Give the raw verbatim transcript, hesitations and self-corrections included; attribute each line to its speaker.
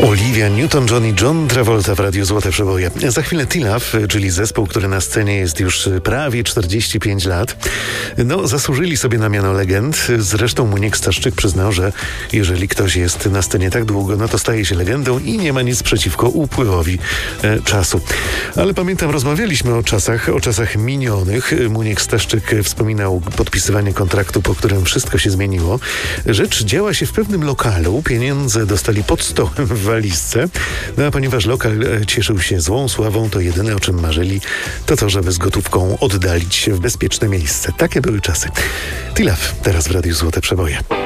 Speaker 1: Olivia Newton-John i John Travolta w Radiu Złote Przeboje. Za chwilę Tilaf, czyli zespół, który na scenie jest już prawie czterdzieści pięć lat. No, zasłużyli sobie na miano legend. Zresztą Muniek Staszczyk przyznał, że jeżeli ktoś jest na scenie tak długo, no to staje się legendą i nie ma nic przeciwko upływowi e, czasu. Ale pamiętam, rozmawialiśmy o czasach, o czasach minionych. Muniek Staszczyk wspominał podpisywanie kontraktu, po którym wszystko się zmieniło. Rzecz działa się w pewnym lokalu. Pieniądze dostali pod stołem w walizce. No a ponieważ lokal cieszył się złą sławą, to jedyne, o czym marzyli, to to, żeby z gotówką oddalić się w bezpieczne miejsce. Takie były czasy. Tilaf teraz w Radiu Złote Przeboje.